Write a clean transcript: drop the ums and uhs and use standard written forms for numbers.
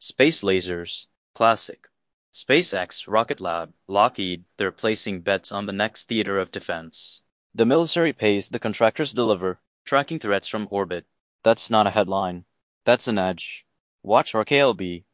Space lasers. Classic. SpaceX, Rocket Lab, Lockheed, they're placing bets on the next theater of defense. The military pays, the contractors deliver, tracking threats from orbit. That's not a headline. That's an edge. Watch RKLB.